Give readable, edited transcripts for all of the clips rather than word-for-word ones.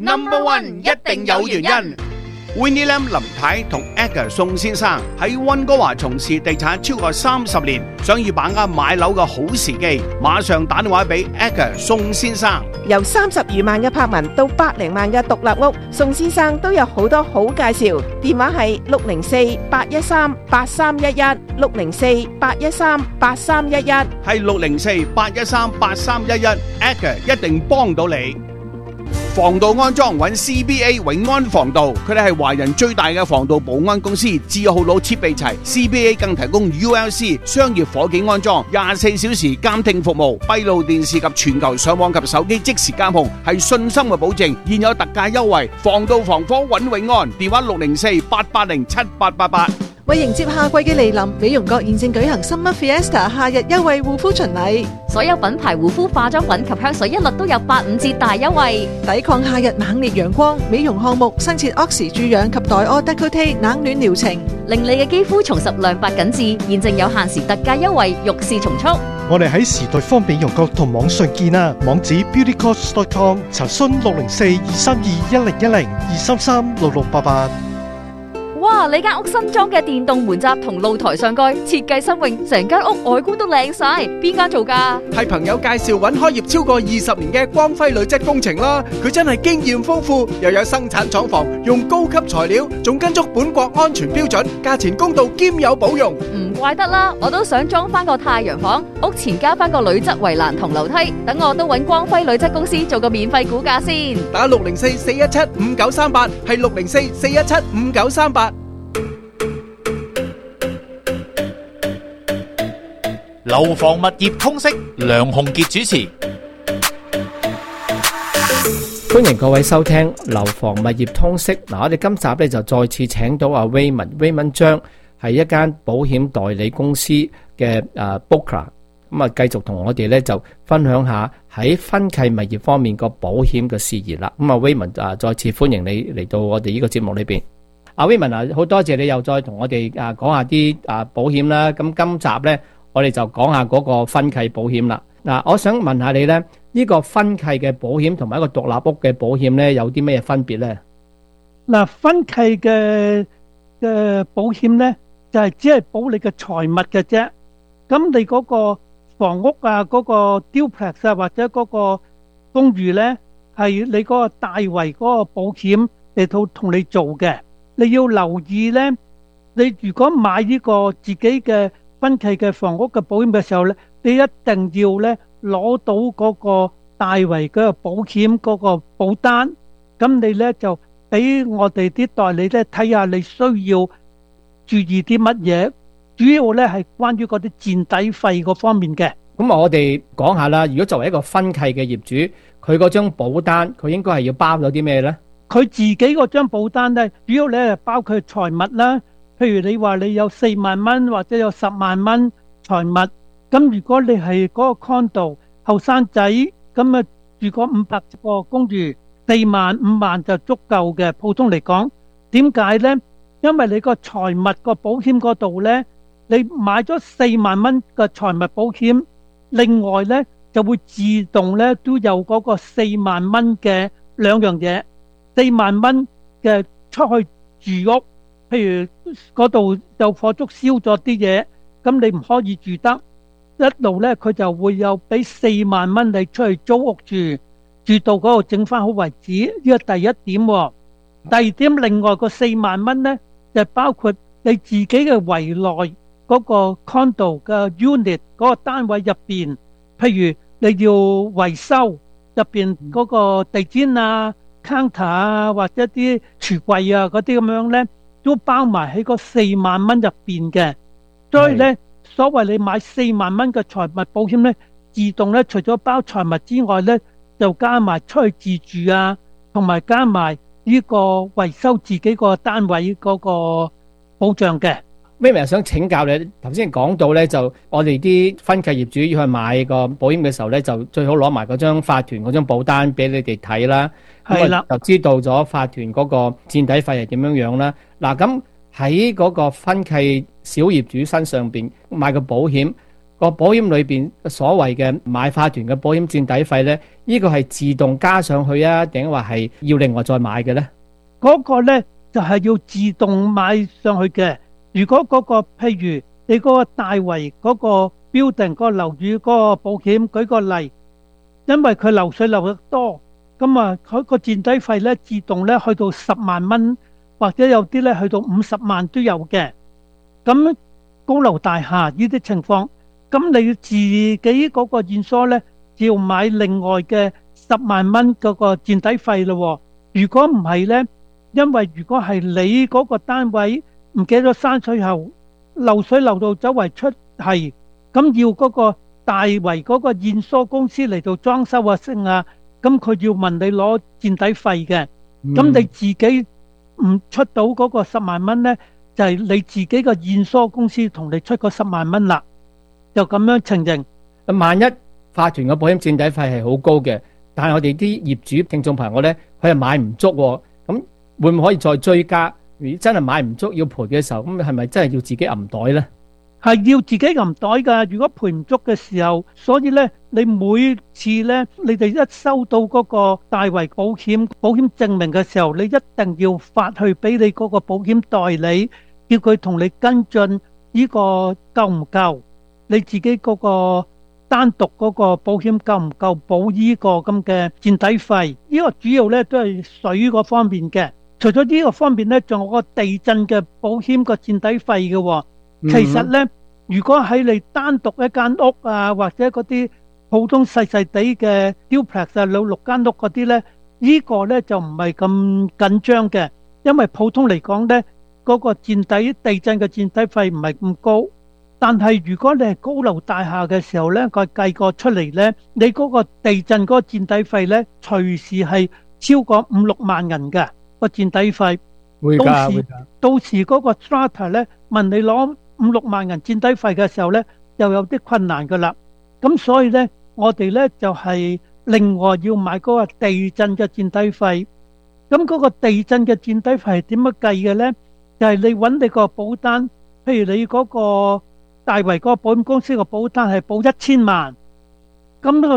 Number One 一定有原因。Winnie Lam 林太同 Edgar 宋先生喺溫哥華從事地產超過30年，想要把握買樓嘅好時機，馬上打電話俾 Edgar 宋先生。 由30餘萬嘅柏文到百零萬嘅獨立屋，宋先生都有好多好介紹。電話係604-813-8311 604-813-8311， 係604-813-8311 Edgar 一定幫到你。防盜安裝揾 CBA 永安防盜，佢哋係華人最大嘅防盜保安公司，字號佬設備齊 ，CBA 更提供 ULC 商業伙計安裝，24小時監聽服務，閉路電視及全球上網及手機即時監控，係信心嘅保證。現有特價優惠，防盜防火揾永安，電話604-880-7888。 為迎接夏季嘅嚟臨，美容閣現正舉行 Summer Fiesta 夏日優惠護膚巡禮， 所有品牌護膚化妝品及香水一律都有85折大優惠， 抵抗夏日猛烈陽光。美容項目新設 Oxy 注氧及黛柯 Décolleté 冷暖療程， 令你嘅肌膚重拾亮白緊緻。現正有限時特價優惠，欲試從速。 我哋喺時代方美容閣同網上見啊，網址 beautycost.com， 查詢604-232-1010 233-6688。 哇！你間屋新裝嘅電動門閘同露台上蓋設計新穎，成間屋外觀都靚晒。邊間做㗎？ 係朋友介紹揾開業超過20年嘅光輝鋁質工程啦。佢真係經驗豐富，又有生產廠房，用高級材料，仲跟足本國安全標準，價錢公道兼有保用。 唔怪得啦，我都想裝翻個太陽房，屋前加翻個鋁質圍欄同樓梯，等我都揾光輝鋁質公司做個免費估價先。 打604-417-5938，係604-417-5938。 樓房物業通識，梁鴻傑主持。 歡迎各位收聽樓房物業通識。我哋今集咧就再次請到阿 Raymond 張，係一間保險代理公司嘅broker，咁啊繼續同我哋咧就分享下喺分契物業方面個保險嘅事宜啦。咁啊 Raymond 再次歡迎你嚟到我哋呢個節目裏邊。阿 Raymond好多謝你又再同我哋講下啲保險啦。咁今集咧，我哋就講下嗰個分契保險啦。我想問下你咧，呢個分契嘅保險同埋一個獨立屋嘅保險咧，有啲咩分別咧？ 分契嘅保險咧，就係只係保你嘅財物嘅啫。咁你嗰個房屋啊，嗰個 duplex 啊，或者嗰個公寓咧，係你嗰個大圍嗰個保險嚟到同你做嘅。你要留意咧，你如果買呢個自己嘅分契嘅房屋嘅保險嘅時候咧，你一定要咧攞到嗰個大圍嗰個保險嗰個保單，咁你咧就俾我哋啲代理咧睇下你需要注意啲乜嘢，主要咧係關於嗰啲墊底費嗰方面嘅。 咁我哋講下啦，如果作為一個分契嘅業主，佢嗰張保單佢應該係要包咗啲咩咧？佢自己嗰張保單咧，主要咧係包括財物啦。譬如你話你有4萬蚊或者有10萬蚊財物，咁如果你係嗰個 condo 後生仔，咁啊住個500個公寓，4萬5萬就足夠嘅。普通嚟講，點解呢？因為你個財物個保險嗰度呢，你買咗4萬蚊嘅財物保險，另外呢就會自動呢都有嗰個4萬蚊嘅兩樣嘢，4萬蚊嘅出去住屋。譬如嗰度有火燭燒咗啲嘢，咁你唔可以住得，一路呢佢就會有俾4萬蚊你出去租屋住，住到嗰度整翻好為止。呢個第一點。第二點，另外個4萬蚊呢，就包括你自己嘅圍內嗰個 condo 嘅 unit 嗰個單位入邊，譬如你要維修入邊嗰個地氈啊、counter 啊或者啲櫥櫃啊嗰啲咁樣呢，都包埋喺個4萬蚊入邊嘅。所以咧，所謂你買4萬蚊嘅財物保險咧，自動咧除咗包財物之外咧，就加埋出去自住啊，同埋加埋呢個維修自己個單位嗰個保障嘅。 Raymond想請教你，頭先講到咧，就我哋啲分契業主要去買個保險嘅時候咧，就最好攞埋嗰張法團嗰張保單俾你哋睇啦。係啦，就知道咗法團嗰個墊底費係點樣樣啦。嗱，咁喺嗰個分契小業主身上邊買個保險，嗰個保險裏邊所謂嘅買法團嘅保險墊底費呢，呢個係自動加上去啊，定話係要另外再買嘅呢？ 嗰個呢就係要自動買上去嘅。如果嗰個譬如你嗰個大圍嗰個building嗰個樓宇嗰個保險，舉個例，因為佢漏水漏得多，咁啊佢個墊底費呢自動呢去到10萬蚊，或者有啲呢去到50萬都有嘅。咁高樓大廈呢啲情況，咁你自己嗰個驗疏呢，就要買另外嘅10萬蚊嗰個墊底費咯。如果唔係呢，因為如果係你嗰個單位唔記得閂水喉，漏水漏到周圍出係，咁要嗰個大圍嗰個驗疏公司嚟到裝修啊升啊，咁佢要問你攞墊底費嘅。咁你自己唔出到嗰個10萬蚊呢，就係你自己個驗疏公司同你出嗰10萬蚊啦，就咁樣情形。 萬一法團嘅保險墊底費係好高嘅，但係我哋啲業主聽眾朋友呢，佢係買唔足喎，咁會唔會可以再追加？如果真係買唔足要賠嘅時候，咁係咪真係要自己揞袋呢？ 係要自己揞袋㗎。如果賠唔足嘅時候，所以呢，你每次呢，你哋一收到嗰個大圍保險證明嘅時候，你一定要發去俾你嗰個保險代理，叫佢同你跟進呢個夠唔夠，你自己嗰個單獨嗰個保險夠唔夠保呢個咁嘅墊底費？呢個主要呢都係水嗰方面嘅。除咗呢個方面呢，仲有個地震嘅保險個墊底費嘅喎。其實呢，如果喺你單獨一間屋啊，或者嗰啲普通細細地嘅 duplex 啊，有6間屋嗰啲呢，呢個呢就唔係咁緊張嘅，因為普通嚟講呢，嗰個地震嘅墊底費唔係咁高。但係如果你係高樓大廈嘅時候呢，佢計過出嚟呢，你嗰個地震嗰個墊底費呢，隨時係超過5-6萬銀嘅個墊底費。到時嗰個 strata 呢，問你攞5-6萬銀墊底費嘅時候呢，又有啲困難噶啦。咁所以呢，我哋呢就係另外要買嗰個地震嘅墊底費。咁嗰個地震嘅墊底費係點樣計嘅呢？就係你揾你個保單，譬如你嗰個大圍嗰個保險公司個保單係保1000萬，咁呢個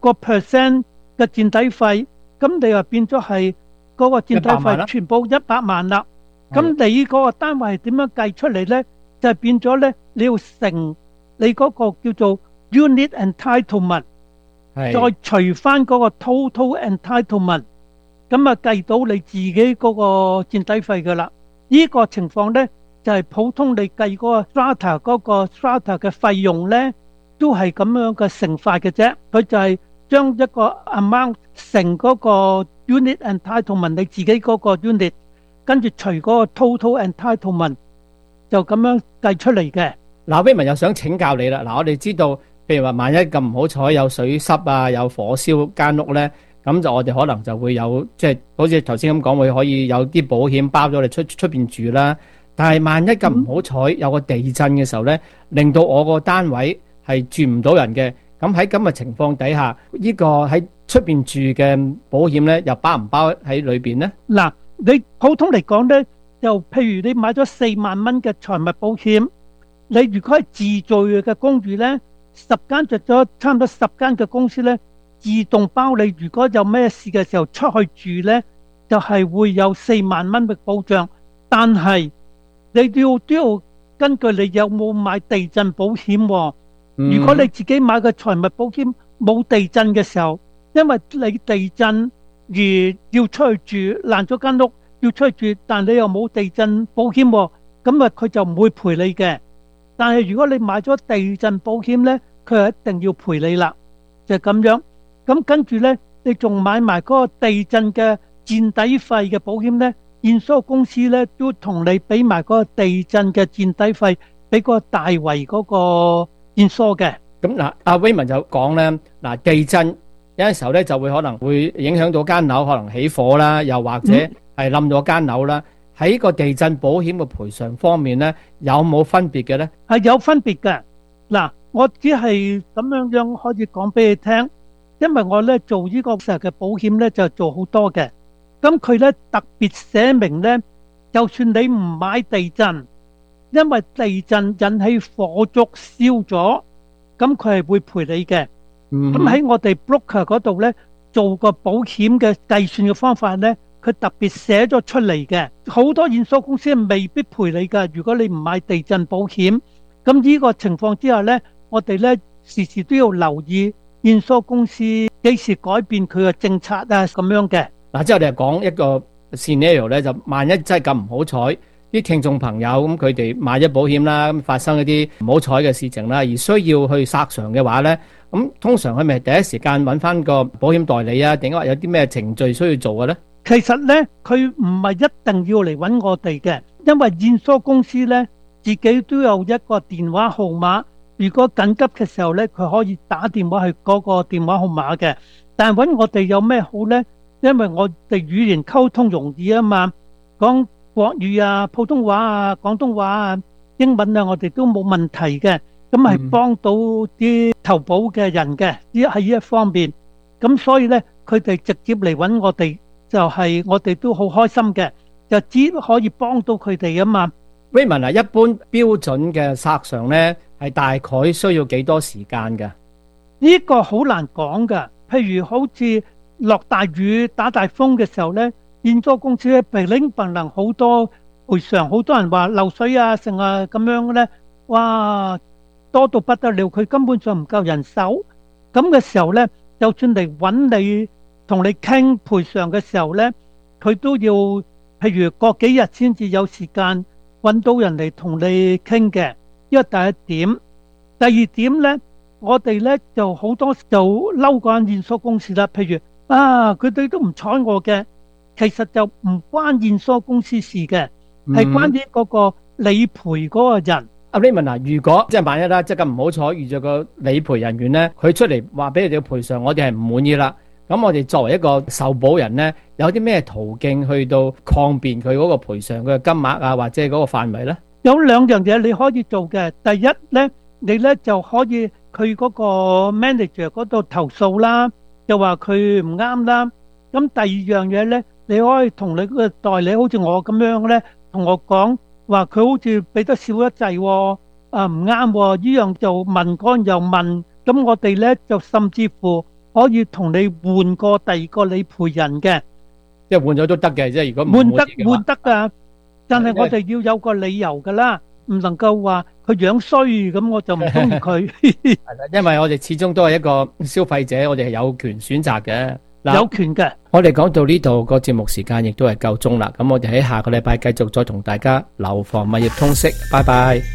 10% 嘅墊底費，咁你又變咗係嗰個墊底費全部100萬啦。咁你嗰個單位係點樣計出嚟呢？就係變咗呢，你要乘你嗰個叫做 unit entitlement，再除翻嗰個 total entitlement，咁啊計到你自己嗰個墊底費噶啦。呢個情況呢，就係普通你計嗰個 strata 嗰個 strata 嘅費用呢，都係咁樣嘅乘法嘅啫。佢就係將一個 amount 乘嗰個 unit entitlement，你自己嗰個 unit，跟住除嗰個 total entitlement，就咁樣計出嚟嘅。 嗱，Raymond又想請教你啦。嗱，我哋知道，譬如話萬一咁唔好彩有水濕啊，有火燒間屋咧，咁就我哋可能就會有，即係好似頭先咁講，會可以有啲保險包咗你出邊住啦。但係萬一咁唔好彩有個地震嘅時候咧，令到我個單位係住唔到人嘅，咁喺咁嘅情況底下，呢個喺出邊住嘅保險咧，又包唔包喺裏邊咧？ 嗱，你普通嚟講咧，就譬如你買咗4萬蚊嘅財物保險，你如果係自住嘅公寓咧，10間着咗差唔多10間嘅公司咧，自動包你。如果有咩事嘅時候出去住咧，就係會有4萬蚊嘅保障。但係你都要根據你有冇買地震保險喎。如果你自己買嘅財物保險冇地震嘅時候，因為你地震而要出去住，爛咗間屋要出去住，但你又冇地震保險喎，咁啊佢就唔會賠你嘅。但係如果你買咗地震保險呢，佢係一定要賠你啦，就係咁樣。咁跟住呢，你仲買埋嗰個地震嘅墊底費嘅保險呢，驗疏公司呢都同你俾埋嗰個地震嘅墊底費俾個大圍嗰個驗疏嘅。 咁嗱，阿 Raymond 就講咧，嗱，地震有陣時候咧就會可能會影響到間樓，可能起火啦，又或者係冧咗間樓啦。喺個地震保險嘅賠償方面咧，有冇分別嘅咧？ 係有分別嘅。嗱，我只係咁樣可以講俾你聽，因為我咧做呢個成日嘅保險咧就做好多嘅。咁佢咧特別寫明咧，就算你唔買地震，因為地震引起火燭燒咗， 咁佢係會賠你嘅。 嗯咁喺我哋 broker 嗰度咧，做個保險嘅計算嘅方法咧，佢特別寫咗出嚟嘅。好多驗疏公司未必賠你㗎，如果你唔買地震保險。咁呢個情況之下咧，我哋咧時時都要留意驗疏公司幾時改變佢嘅政策啊咁樣嘅。 嗱，即係我哋講一個 scenario 咧，就萬一真係咁唔好彩，啲聽眾朋友咁佢哋買咗保險啦，咁發生一啲唔好彩嘅事情啦，而需要去索償嘅話咧，咁通常佢咪第一時間揾翻個保險代理啊，定係話有啲咩程序需要做嘅咧？ 其實咧，佢唔係一定要嚟揾我哋嘅，因為驗疏公司咧自己都有一個電話號碼。如果緊急嘅時候咧，佢可以打電話去嗰個電話號碼嘅。但係揾我哋有咩好咧？因為我哋語言溝通容易啊嘛，講國語啊、普通話啊、廣東話啊、英文啊，我哋都冇問題嘅。咁係幫到啲投保嘅人嘅，呢係呢一方面。咁所以咧，佢哋直接嚟揾我哋，就係我哋都好開心嘅，就只可以幫到佢哋啊嘛。 Raymond 啊，一般標準嘅索償咧係大概需要幾多時間㗎？ 呢個好難講㗎。譬如好似落大雨、打大風嘅時候咧，驗疏公司咧噼零唪能好多賠償，好多人話漏水啊、成啊咁樣咧，哇多到不得了，佢根本上唔夠人手。咁嘅時候咧，就算嚟揾你同你傾賠償嘅時候咧，佢都要譬如過幾日先至有時間揾到人嚟同你傾嘅。呢個第一點。第二點咧，我哋咧就好多就嬲嗰間驗疏公司啦。譬如佢哋都唔睬我嘅，其實就唔關驗疏公司事嘅，係關於嗰個理賠嗰個人。 阿 Raymond 啊，如果即係萬一啦，即係咁唔好彩遇咗個理賠人員咧，佢出嚟話俾你哋嘅賠償，我哋係唔滿意啦。咁我哋作為一個受保人咧，有啲咩途徑去到抗辯佢嗰個賠償嘅金額啊，或者係嗰個範圍咧？ 有兩樣嘢你可以做嘅。第一咧，你咧就可以去嗰個 manager 嗰度投訴啦，就話佢唔啱啦。咁第二樣嘢咧，你可以同你個代理，好似我咁樣咧，同我講話佢好似俾得少一滯，唔啱，呢樣就問，嗰樣又問。咁我哋咧就甚至乎可以同你換個第二個理賠人嘅， 即係換咗都得嘅，即係如果唔滿意嘅話換得㗎。但係我哋要有個理由㗎啦，唔能夠話佢樣衰咁我就唔中意佢。 係啦，因為我哋始終都係一個消費者，我哋係有權選擇嘅。 有權嘅。 我哋講到呢度個節目時間亦都係夠鐘啦，咁我哋喺下個禮拜繼續再同大家樓房物業通識，拜拜。